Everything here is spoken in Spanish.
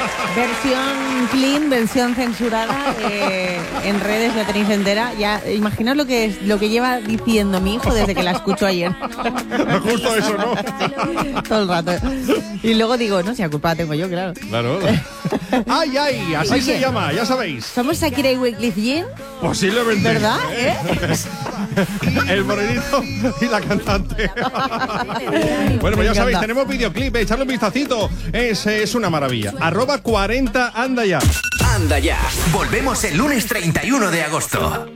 Versión clean, versión censurada, en redes la tenéis entera. Ya imaginaos lo que lleva diciendo mi hijo desde que la escuchó ayer. Justo eso, ¿no? Todo el rato. Y luego digo, no, si la culpa la tengo yo, claro. Claro. ¡Ay, ay! Así Oye, se llama, ya sabéis. ¿Somos Shakira y Wyclef Jean? Posiblemente. ¿Verdad? El morenito y la cantante. Bueno, pues ya sabéis, tenemos videoclip, echarle un vistacito. Es una maravilla. @40 anda ya. Anda ya. Volvemos el lunes 31 de agosto.